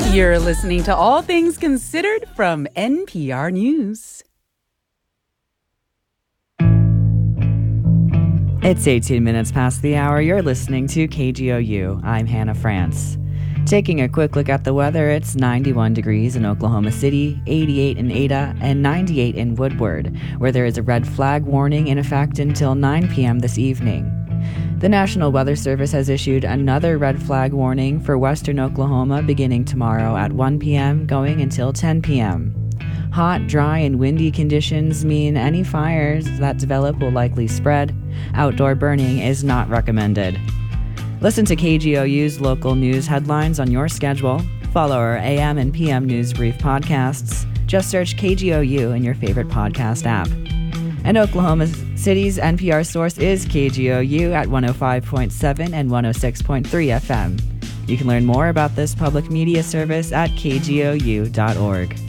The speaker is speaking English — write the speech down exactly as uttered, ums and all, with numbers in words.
You're listening to All Things Considered from N P R News. It's eighteen minutes past the hour. You're listening to K G O U. I'm Hannah France. Taking a quick look at the weather, it's ninety-one degrees in Oklahoma City, eighty-eight in Ada, and ninety-eight in Woodward, where there is a red flag warning in effect until nine p.m. this evening. The National Weather Service has issued another red flag warning for western Oklahoma beginning tomorrow at one p.m. going until ten p.m. Hot, dry, and windy conditions mean any fires that develop will likely spread. Outdoor burning is not recommended. Listen to K G O U's local news headlines on your schedule. Follow our A M and P M News Brief podcasts. Just search K G O U in your favorite podcast app. And Oklahoma City's N P R source is K G O U at one oh five point seven and one oh six point three F M. You can learn more about this public media service at K G O U dot org.